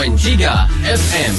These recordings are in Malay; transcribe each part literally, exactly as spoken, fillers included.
tiga F M.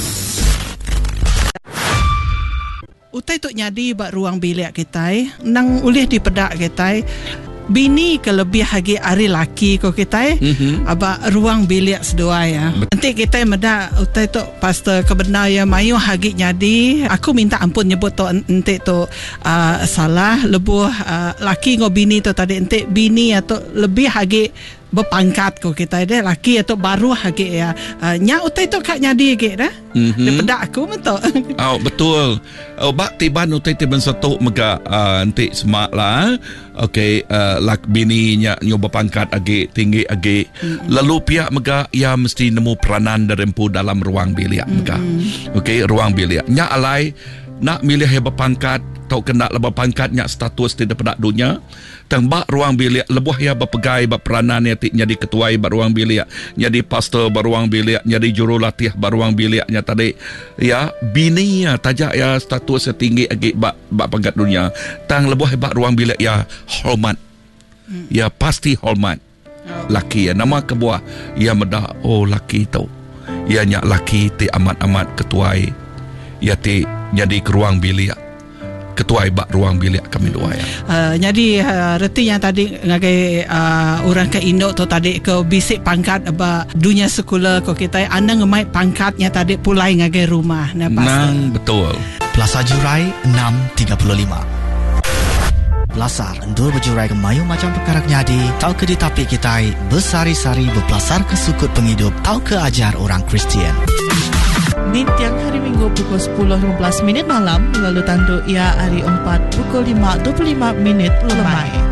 Utai tok nyadi bak ruang bilik kita nang ulih di pedak kita bini ke lebih lagi hari laki ko kita mm-hmm. abak ruang bilik sedua ya. Nanti kita meda utai tok pastor kebenar ya mayu hagi nyadi aku minta ampun nyebut tok ente tok uh, salah lebuh uh, laki ngo bini tok tadi ente bini atau lebih hagi berpangkat ko kita deh laki atau baru hagi ya uh, nya utai tok kak nyadi ge dah mm-hmm. daripada aku betul. Oh betul. Oh bak tiban utai tiban satu mega uh, ente semak lah. Okey uh, lak bini nya nyoba pangkat agi tinggi agi mm-hmm. lalu pihak mega ia mesti nemu peranan derempu dalam ruang bilik mega. Mm-hmm. Okey ruang bilik nya alai nak milih hebat pangkat tau kena lebih pangkat nya status tidak pada dunia tembak ruang bilik lebuh ya berpegai berperanan ya jadi ketua bar ruang bilik jadi pastor bar ruang bilik jadi jurulatih bar ruang biliknya tadi ya bini ya tajak ya status tinggi agi bak bak pangkat dunia tang lebuh hebat ruang bilik ya hormat hmm. ya pasti hormat oh. Laki ya nama kebuah ya medah oh laki tau ya nya laki ti amat-amat ketua ya ti jadi ke ruang bilik ketua ibak ruang bilik kami dua ya. Uh, jadi uh, reti yang tadi ngagai uh, orang ke Indo tu tadi ke bisik pangkat aba dunia sekolah ko kita anda ngemai pangkatnya tadi pulai ngagai rumah nah pastor. Nang betul. Plaza Jurai enam tiga puluh lima. Belasar endur berjurai ke mayu macam perkara nyadi tau ke di tapi kita bersari-sari berpelasar ke sukut penghidup tau ke ajar orang Kristian. Ni tiang hari Minggu pukul sepuluh lima belas minit malam lalu tandu ia hari empat pukul lima dua puluh lima minit lemai.